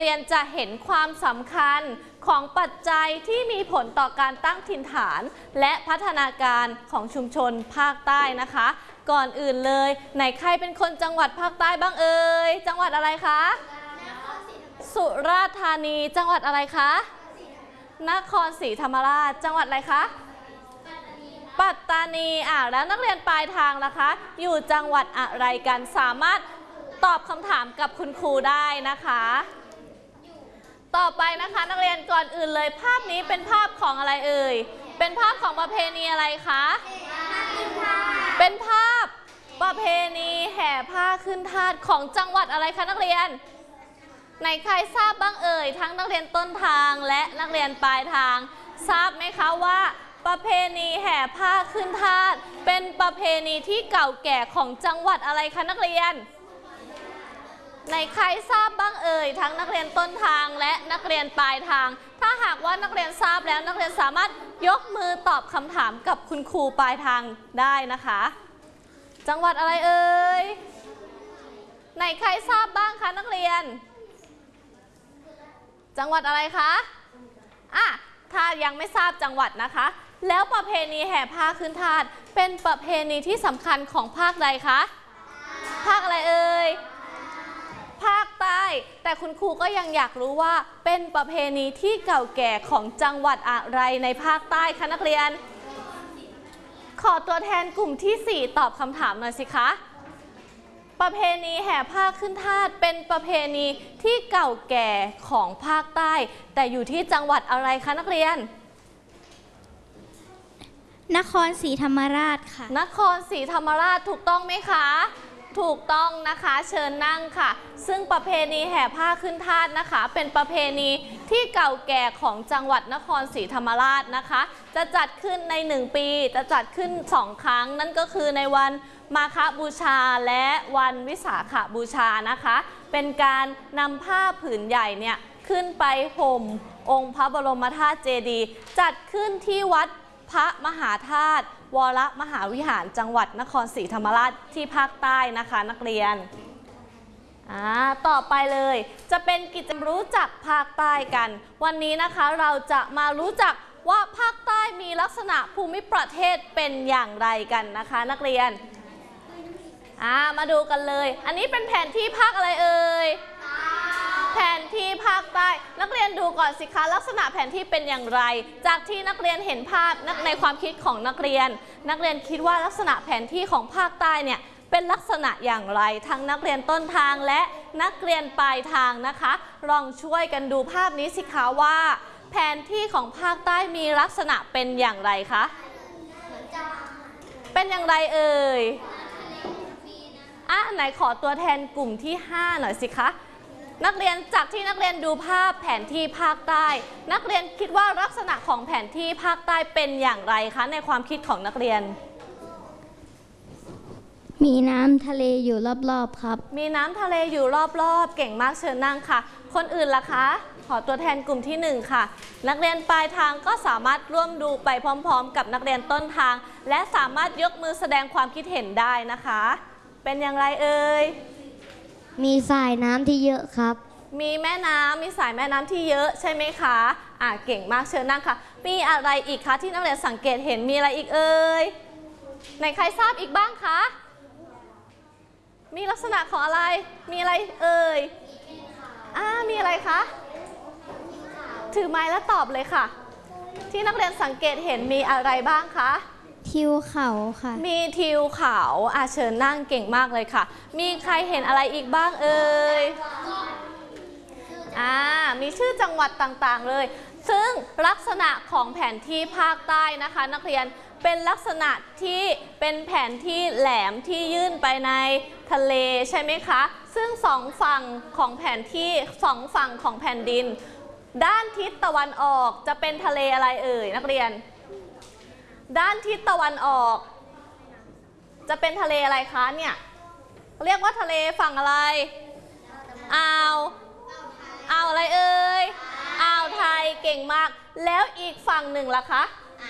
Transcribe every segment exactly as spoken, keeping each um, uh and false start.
เรียนจะเห็นความสำคัญของปัจจัยที่มีผลต่อการตั้งถิ่นฐานและพัฒนาการของชุมชนภาคใต้นะคะก่อนอื่นเลยไหนใครเป็นคนจังหวัดภาคใต้บ้างเอ่ยจังหวัดอะไรคะสุราษฎร์ธานีจังหวัดอะไรคะนครศรีธรรมราชจังหวัดอะไรคะปัตตานีอ่ะแล้วนักเรียนปลายทางล่ะคะอยู่จังหวัดอะไรกันสามารถตอบคำถามกับคุณครูได้นะคะต่อไปนะคะนักเรียนก่อนอื่นเลยภาพนี้เป็นภาพของอะไรเอ่ยเป็นภาพของประเพณีอะไรคะเป็นภาพประเพณีแห่ผ้าขึ้นธาตุของจังหวัดอะไรคะนักเรียนไหนใครทราบบ้างเอ่ยทั้งนักเรียนต้นทางและนักเรียนปลายทางทราบไหมคะว่าประเพณีแห่ผ้าขึ้นธาตุเป็นประเพณีที่เก่าแก่ของจังหวัดอะไรคะนักเรียนในใครทราบบ้างเอ่ยทั้งนักเรียนต้นทางและนักเรียนปลายทางถ้าหากว่านักเรียนทราบแล้วนักเรียนสามารถยกมือตอบคำถามกับคุณครูปลายทางได้นะคะจังหวัดอะไรเอ่ยไหนใครทราบบ้างคะนักเรียนจังหวัดอะไรคะอ่ะถ้ายังไม่ทราบจังหวัดนะคะแล้วประเพณีแห่ผ้าขึ้นธาตุเป็นประเพณีที่สำคัญของภาคใดคะภาคอะไรเอ่ยภาคใต้แต่คุณครูก็ยังอยากรู้ว่าเป็นประเพณีที่เก่าแก่ของจังหวัดอะไรในภาคใต้คะนักเรียนขอตัวแทนกลุ่มที่สี่ตอบคำถามหน่อยสิคะประเพณีแห่ผ้าขึ้นธาตุเป็นประเพณีที่เก่าแก่ของภาคใต้แต่อยู่ที่จังหวัดอะไรคะนักเรียนนครศรีธรรมราชค่ะนครศรีธรรมราชถูกต้องไหมคะถูกต้องนะคะเชิญนั่งค่ะซึ่งประเพณีแห่ผ้าขึ้นธาตุนะคะเป็นประเพณีที่เก่าแก่ของจังหวัดนครศรีธรรมราชนะคะจะจัดขึ้นในหนึ่งปีจะจัดขึ้นสองครั้งนั่นก็คือในวันมาฆบูชาและวันวิสาขบูชานะคะเป็นการนำผ้าผืนใหญ่เนี่ยขึ้นไปห่มองค์พระบรมธาตุเจดีย์จัดขึ้นที่วัดพระมหาธาตุวรมหาวิหารจังหวัดนครศรีธรรมราชที่ภาคใต้นะคะนักเรียนอ่าต่อไปเลยจะเป็นกิจกรรมรู้จักภาคใต้กันวันนี้นะคะเราจะมารู้จักว่าภาคใต้มีลักษณะภูมิประเทศเป็นอย่างไรกันนะคะนักเรียนอ่ามาดูกันเลยอันนี้เป็นแผนที่ภาคอะไรเอ่ยแผนที่ภาคใต้นักเรียนดูก่อนสิคะลักษณะแผนที่เป็นอย่างไรจากที่นักเรียนเห็นภาพในความคิดของนักเรียนนักเรียนคิดว่าลักษณะแผนที่ของภาคใต้เนี่ยเป็นลักษณะอย่างไรทั้งนักเรียนต้นทางและนักเรียนปลายทางนะคะลองช่วยกันดูภาพนี้สิคะว่าแผนที่ของภาคใต้มีลักษณะเป็นอย่างไรคะเป็นอย่างไรเอ่ยอ่ะไหนขอตัวแทนกลุ่มที่ห้าหน่อยสิคะนักเรียนจากที่นักเรียนดูภาพแผนที่ภาคใต้นักเรียนคิดว่าลักษณะของแผนที่ภาคใต้เป็นอย่างไรคะในความคิดของนักเรียนมีน้ำทะเลอยู่รอบๆครับมีน้ำทะเลอยู่รอบๆเก่งมากเชิญนั่งค่ะคนอื่นล่ะคะขอตัวแทนกลุ่มที่หนึ่งค่ะนักเรียนปลายทางก็สามารถร่วมดูไปพร้อมๆกับนักเรียนต้นทางและสามารถยกมือแสดงความคิดเห็นได้นะคะเป็นอย่างไรเอ่ยมีสายน้ำที่เยอะครับมีแม่น้ำมีสายแม่น้ำที่เยอะใช่ไหมคะอ่ะเก่งมากเชิญนั่งค่ะมีอะไรอีกคะที่นักเรียนสังเกตเห็นมีอะไรอีกเอ่ยไหนใครทราบอีกบ้างคะมีลักษณะของอะไรมีอะไรเอ่ยอ่ามีอะไรคะถือไม้แล้วตอบเลยค่ะที่นักเรียนสังเกตเห็นมีอะไรบ้างคะทิวเขาค่ะมีทิวเขาอาเชิญนั่งเก่งมากเลยค่ะมีใครเห็นอะไรอีกบ้างเอ่ยอ่ามีชื่อจังหวัดต่างๆเลยซึ่งลักษณะของแผนที่ภาคใต้นะคะนักเรียนเป็นลักษณะที่เป็นแผนที่แหลมที่ยื่นไปในทะเลใช่ไหมคะซึ่งสองฝั่งของแผนที่สองฝั่งของแผ่นดินด้านทิศตะวันออกจะเป็นทะเลอะไรเอ่ยนักเรียนด้านทิศตะวันออกจะเป็นทะเลอะไรคะเนี่ยเรียกว่าทะเลฝั่งอะไรอ่าวอ่าวอะไรเอ่ยอ่าวไทยเก่งมากแล้วอีกฝั่งหนึ่งล่ะคะ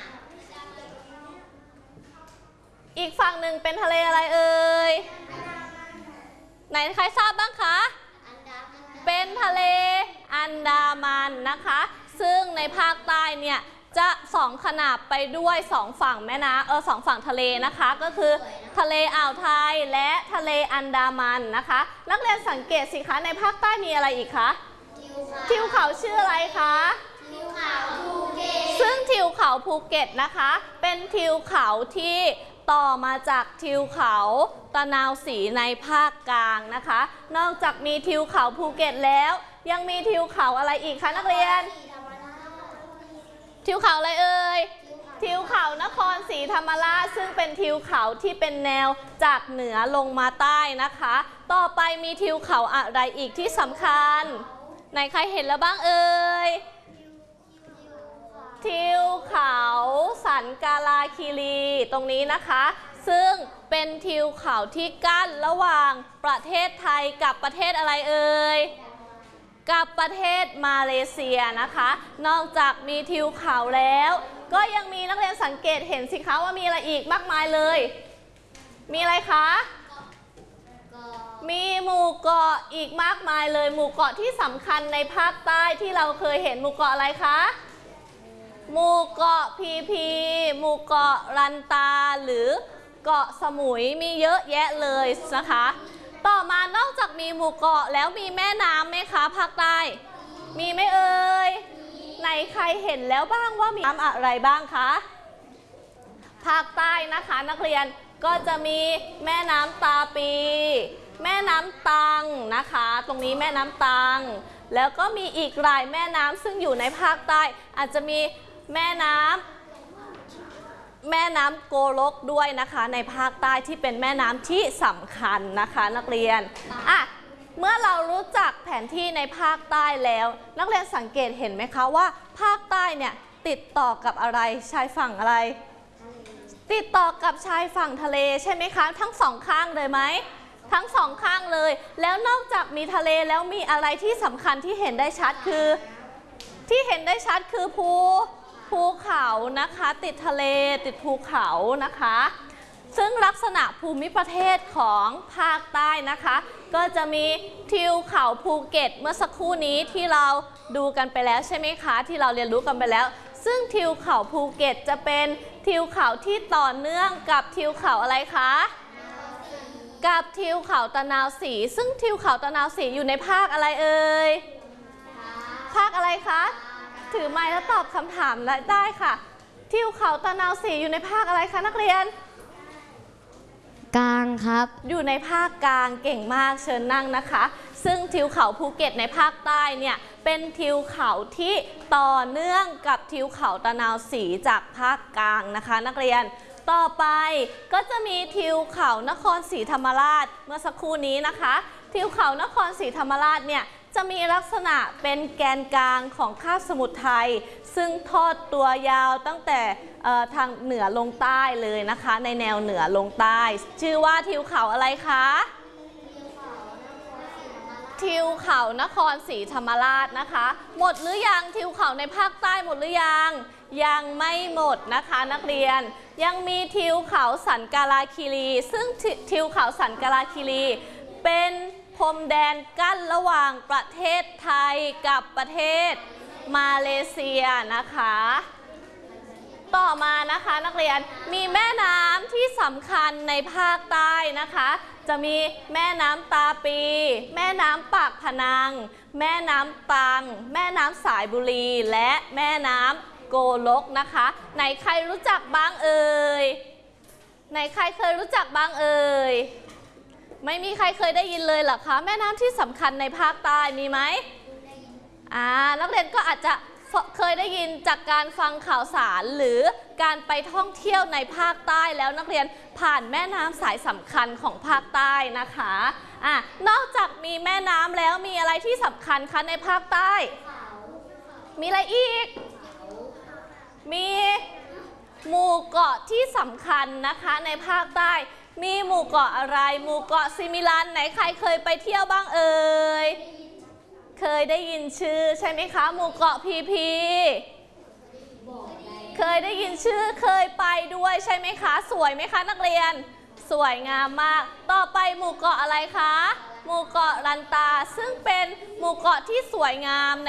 อีกฝั่งหนึ่งเป็นทะเลอะไรเอ่ยไหนใครทราบบ้างคะเป็นทะเลนดามันนะคะซึ่งในภาคใต้เนี่ยจะสองขนาบไปด้วยสองฝั่งแม่น้ำเออสองฝั่งทะเลนะคะก็คือทะเลอ่าวไทยและทะเลอันดามันนะคะนักเรียนสังเกตสิคะในภาคใต้มีอะไรอีกคะทิวเขาชื่ออะไรคะทิวเขาภูเก็ตซึ่งทิวเขาภูเก็ตนะคะเป็นทิวเขาที่ต่อมาจากทิวเขาตะนาวศรีในภาคกลางนะคะนอกจากมีทิวเขาภูเก็ตแล้วยังมีทิวเขาอะไรอีกคะนักเรียนทิวเขาอะไรเอ่ยทิวเขานครศรีธรรมราชซึ่งเป็นทิวเขาที่เป็นแนวจากเหนือลงมาใต้นะคะต่อไปมีทิวเขาอะไรอีกที่สำคัญไหนใครเห็นแล้วบ้างเอ่ยทิวเขาสันกาลาคีรีตรงนี้นะคะซึ่งเป็นทิวเขาที่กั้นระหว่างประเทศไทยกับประเทศอะไรเอ่ยกับประเทศมาเลเซียนะคะนอกจากมีทิวเขาแล้วก็ยังมีนักเรียนสังเกตเห็นสิคะว่ามีอะไรอีกมากมายเลยมีอะไรคะมีหมู่เกาะอีกมากมายเลยหมู่เกาะที่สำคัญในภาคใต้ที่เราเคยเห็นหมู่เกาะอะไรคะหมู่เกาะพีพีหมู่เกาะลันตาหรือเกาะสมุยมีเยอะแยะเลยนะคะต่อมานอกจากมีหมู่เกาะแล้วมีแม่น้ำไหมคะภาคใต้มีไหมเอ่ยไหนใครเห็นแล้วบ้างว่ามีน้ำอะไรบ้างคะภาคใต้นะคะนักเรียนก็จะมีแม่น้ำตาปีแม่น้ำตังนะคะตรงนี้แม่น้ำตังแล้วก็มีอีกหลายแม่น้ำซึ่งอยู่ในภาคใต้อาจจะมีแม่น้ำแม่น้ำโกลกด้วยนะคะในภาคใต้ที่เป็นแม่น้ำที่สำคัญนะคะนักเรียนอ่ะเมื่อเรารู้จักแผนที่ในภาคใต้แล้วนักเรียนสังเกตเห็นไหมคะว่าภาคใต้เนี่ยติดต่อกับอะไรชายฝั่งอะไรติดต่อกับชายฝั่งทะเลใช่ไหมคะทั้งสองข้างเลยไหมทั้งสองข้างเลยแล้วนอกจากมีทะเลแล้วมีอะไรที่สำคัญที่เห็นได้ชัดคือที่เห็นได้ชัดคือภูภูเขานะคะติดทะเลติดภูเขานะคะซึ่งลักษณะภูมิประเทศของภาคใต้นะคะก็จะมีทิวเขาภูเก็ตเมื่อสักครู่นี้ที่เราดูกันไปแล้วใช่ไหมคะที่เราเรียนรู้กันไปแล้วซึ่งทิวเขาภูเก็ตจะเป็นทิวเขาที่ต่อเนื่องกับทิวเขาอะไรคะกับทิวเขาตะนาวศรีซึ่งทิวเขาตะนาวศรีอยู่ในภาคอะไรเอ่ยภาคอะไรคะถือไม้แล้วตอบคำถามได้ค่ะทิวเขาตะนาวศรีอยู่ในภาคอะไรคะนักเรียนกลางครับอยู่ในภาคกลางเก่งมากเชิญนั่งนะคะซึ่งทิวเขาภูเก็ตในภาคใต้เนี่ยเป็นทิวเขาที่ต่อเนื่องกับทิวเขาตะนาวศรีจากภาคกลางนะคะนักเรียนต่อไปก็จะมีทิวเขานครศรีธรรมราชเมื่อสักครู่นี้นะคะทิวเขานครศรีธรรมราชเนี่ยจะมีลักษณะเป็นแกนกลางของคาบสมุทรไทยซึ่งทอดตัวยาวตั้งแต่ทางเหนือลงใต้เลยนะคะในแนวเหนือลงใต้ชื่อว่าทิวเขาอะไรคะทิวเขานครศรีธรรมราชนะคะหมดหรือยังทิวเขาในภาคใต้หมดหรือยังยังไม่หมดนะคะนักเรียนยังมีทิวเขาสันกาลาคีรีซึ่งทิวเขาสันกาลาคีรีเป็นพรมแดนกั้นระหว่างประเทศไทยกับประเทศมาเลเซียนะคะต่อมานะคะนักเรียนมีแม่น้ำที่สำคัญในภาคใต้นะคะจะมีแม่น้ำตาปีแม่น้ำปากพนังแม่น้ำตังแม่น้ำสายบุรีและแม่น้ำโกลกนะคะไหนใครรู้จักบ้างเอ่ยไหนใครเคยรู้จักบ้างเอ่ยไม่มีใครเคยได้ยินเลยเหรอคะแม่น้ำที่สำคัญในภาคใต้มีไหมอ่านักเรียนก็อาจจะเคยได้ยินจากการฟังข่าวสารหรือการไปท่องเที่ยวในภาคใต้แล้วนักเรียนผ่านแม่น้ำสายสำคัญของภาคใต้นะคะอ่ะนอกจากมีแม่น้ำแล้วมีอะไรที่สำคัญคะในภาคใต้มีอะไรอีกมีหมู่เกาะที่สำคัญนะคะในภาคใต้มีหมู่เกาะอะไรหมู่เกาะซิมิลันไหนใครเคยไปเที่ยวบ้างเอ่ยเคยได้ยินชื่อใช่ไหมคะหมู่เกาะพีพีเคยได้ยินชื่อเคยไปด้วยใช่ไหมคะสวยไหมคะนักเรียนสวยงามมากต่อไปหมู่เกาะอะไรคะหมู่เกาะลันตาซึ่งเป็นหมู่เกาะที่สวยงาม